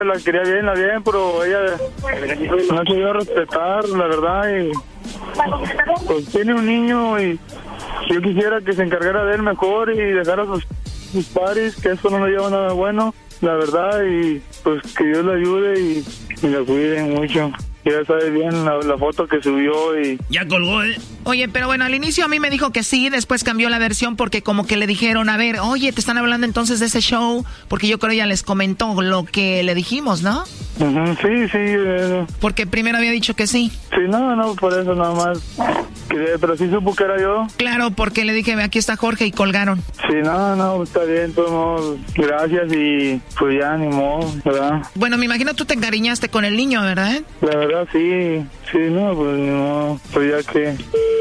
La quería bien, pero ella no quería respetar, la verdad, y pues tiene un niño y yo quisiera que se encargara de él mejor y dejara sus paris, que eso no le lleva nada bueno, la verdad, y pues que Dios le ayude y la cuiden mucho. Ya sabe bien la foto que subió y... Ya colgó, ¿eh? Oye, pero bueno, al inicio a mí me dijo que sí, después cambió la versión porque como que le dijeron, a ver, oye, te están hablando entonces de ese show, porque yo creo ella les comentó lo que le dijimos, ¿no? Sí. Porque primero había dicho que sí. Sí, no, por eso nada más. Pero sí supo que era yo. Claro, porque le dije, aquí está Jorge y colgaron. Sí, no, está bien, de todos modos, gracias y pues ya ni modo, ¿verdad? Bueno, me imagino tú te encariñaste con el niño, ¿verdad? La verdad sí, no, pues ni modo, pues ya que...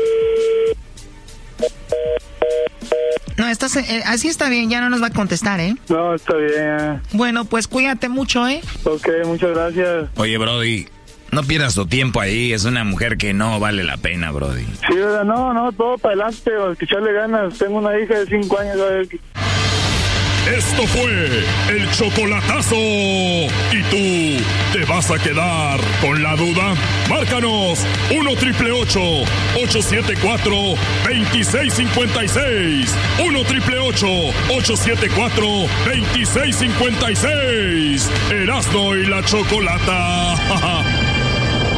No, así está bien, ya no nos va a contestar, ¿eh? No, está bien. Bueno, pues cuídate mucho, ¿eh? Ok, muchas gracias. Oye, Brody, no pierdas tu tiempo ahí, es una mujer que no vale la pena, Brody. Sí, ¿verdad? No, todo para adelante, hay que echarle ganas. Tengo una hija de 5 años, a ver. Esto fue el chocolatazo. ¿Y tú te vas a quedar con la duda? Márcanos 1-888-874-2656. 1-888-874-2656. Erasmo y la Chocolata.